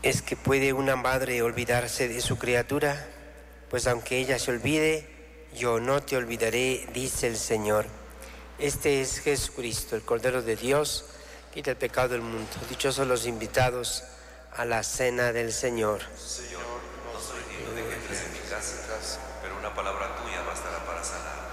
¿Es que puede una madre olvidarse de su criatura? Pues aunque ella se olvide, yo no te olvidaré, dice el Señor. Este es Jesucristo, el Cordero de Dios, que quita el pecado del mundo. Dichosos los invitados a la cena del Señor. Señor, no soy digno de que entres en mi casa, pero una palabra tuya bastará para sanar.